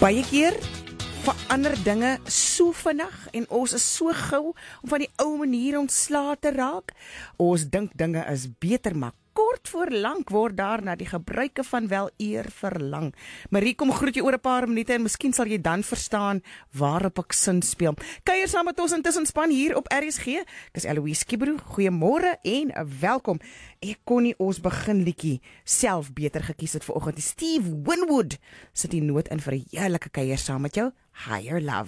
Baie keer verander dinge so vinnig en ons is so gou om van die ou manier ontslae te raak. Ons dink dinge is beter, maar kort voor lank word daar na die gebruike van wel eer verlang. Marie, kom groet jou oor 'n paar minute en miskien sal jy dan verstaan waarop ek sin speel. Kuier saam met ons intussen span hier op RSG. Ek is Eloise Kibru, goeiemôre en welkom. Ek kon nie ons beginliedjie self beter gekies het vanoggend. Steve Winwood sit die noot in vir 'n heerlike kuier saam met jou. Higher Love.